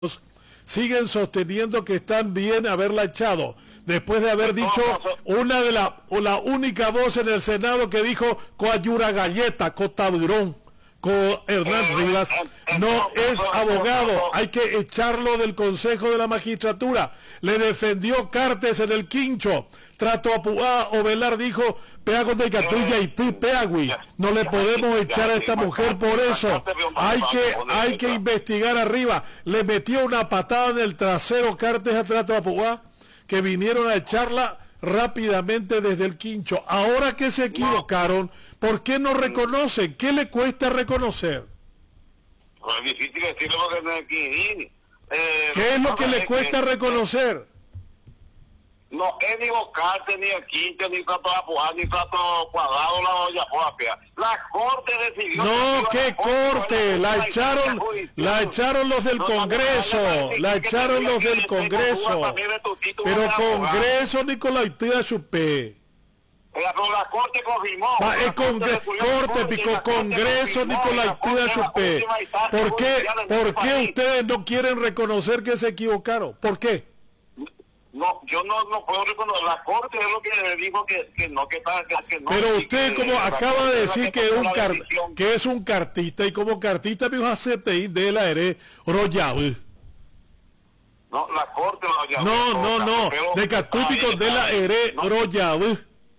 siguen sosteniendo que están bien haberla echado, después de haber dicho una de la única voz en el Senado que dijo coayura galleta, cotabirón, con Hernán Rivas, no es abogado, hay que echarlo del Consejo de la Magistratura. Le defendió Cartes en el quincho, trato a Puá, Ovelar dijo, peago de Catulla y tú, peagui, no le podemos echar a esta mujer por eso, hay que investigar arriba. Le metió una patada en el trasero Cartes a trato a Puá, que vinieron a echarla rápidamente desde el quincho. Ahora que se equivocaron, ¿por qué no reconocen? ¿Qué le cuesta reconocer? Es difícil decirlo porque no es aquí. ¿Qué es lo que le cuesta reconocer? No es ni Bocarte, ni el quinto, ni Plato Apuá, ni Plato Cuadrado, la olla Poapea. La Corte decidió... No, ¿qué Corte? La echaron los del Congreso, la echaron los del Congreso. Pero Congreso Nicolaitía Chupé. Pero la Corte confirmó. Corte, pico, Congreso Nicolaitía Chupé. ¿Por qué ustedes no quieren reconocer que se equivocaron? ¿Por qué? No, yo no puedo reconocer. La Corte es lo que dijo que no. Pero usted, como acaba de decir que es un cartista, y como cartista me dijo CTI de la ERE Royabe. No, la Corte lo No, de Catúpico de la ERE Royabe.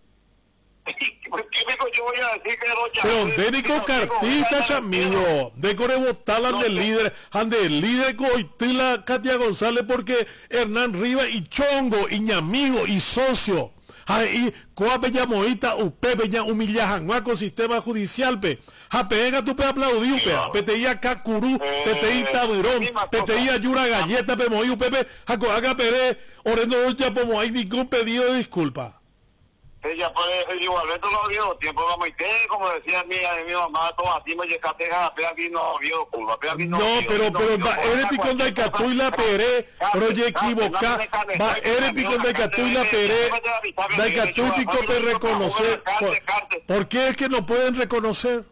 Yo voy a decir que pero dénico cartista, amigo, de Corebotalan del líder Coitila Katia González, porque Hernán Rivas y Chongo, y ñamigo, y socio, y Coa Bella Moita, Upe Bella Humillajanua con sistema judicial, pe, pega tu pe aplaudiu, pe, PTI acá Curú, PTI Tabirón, PTI Ayura Galleta, pe Moí, Pepe, Jacoaga Pérez, Orendo ya como hay ningún pedido de disculpa. Ella puede, igualmente no vio tiempo vamos y como decía mi mamá, todo así me llegaste a aquí no vio culpa, no, pero eres picón de Catú y la Pere, pero ya equivoca, eres picón de Catú y la Pere, de Catú y pico de reconocer, ¿por qué es que no pueden reconocer?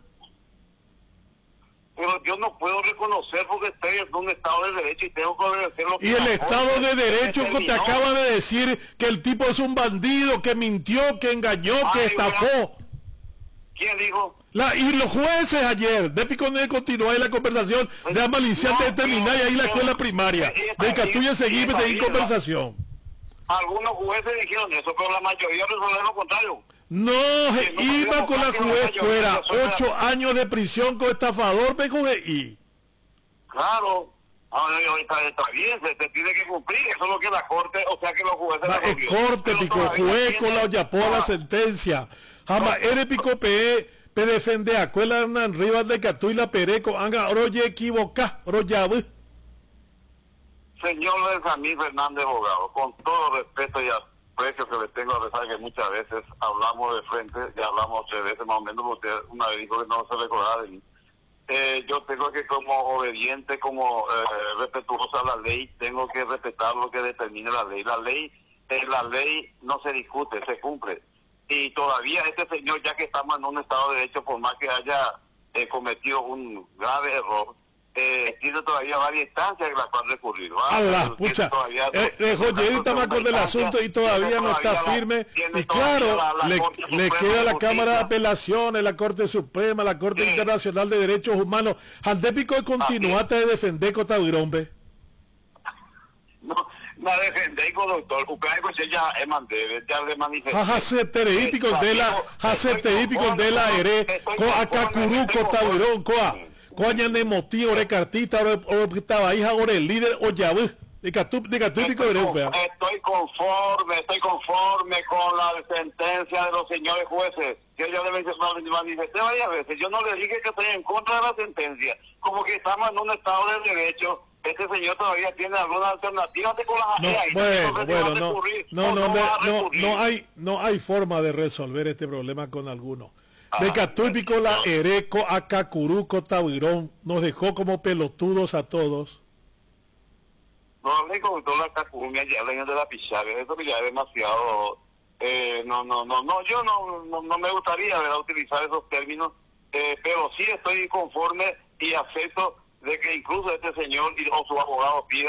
Pero yo no puedo reconocer porque estoy en un Estado de Derecho y tengo que obedecer lo que... Y el Estado de Derecho que te acaba de decir que el tipo es un bandido, que mintió, que engañó, que estafó. ¿Quién dijo? Y los jueces ayer, de Piconé continuó ahí la conversación, de Amaliciante de terminar y ahí la escuela primaria, de Catuya seguir de conversación. Algunos jueces dijeron eso, pero la mayoría resolvieron lo contrario. No, iba con la juez fuera, 8 años de prisión con estafador, y claro, está bien, se tiene que cumplir, eso es lo que la Corte, o sea que los jueces... Es Corte, pico, juez con la olla por la sentencia. Jamás, eres pico pe defende a Cuela Hernán Rivas de Catú y la Pereco, anga, roye equivoca, royabu. Señor Benjamín Fernández, abogado, con todo respeto y aprecio que le tengo, a pesar que muchas veces hablamos de frente, ya hablamos 3 veces más o menos, porque una vez dijo que no se recordaba de mí. Yo tengo que, como obediente, como respetuosa a la ley, tengo que respetar lo que determine la ley. La ley no se discute, se cumple. Y todavía este señor, ya que estamos en un Estado de Derecho, por más que haya cometido un grave error, tiene todavía varias instancias en las cuales recurrir. Pucha, Joyerita más con el asunto y todavía no está firme. Y claro, le queda la Cámara de Apelaciones, la Corte Suprema, la Corte Internacional de Derechos Humanos. Antepico y continuate de defender con Tavirombe. No defendéis con doctor, Ucrania pues ya mandé, ya le manifesté. Hacete hípico de la ERE, Acacurú, Cotavirón, Coaña de motivo, de cartista, o estaba hija, ahora el líder, o ya ves, de católico de Europa. Estoy conforme con la sentencia de los señores jueces, que yo le manifesté varias veces. Yo no le dije que estoy en contra de la sentencia, como que estamos en un Estado de Derecho. Este señor todavía tiene alguna alternativa con las no hay forma de resolver este problema con alguno. De Catúlpico, la Ereco, Acacuruco, Tavirón, nos dejó como pelotudos a todos. No, le comentó la Cacuruña ya de la Pichave, eso ya es demasiado. Yo no me gustaría utilizar esos términos, pero sí estoy conforme y acepto de que incluso este señor o su abogado pida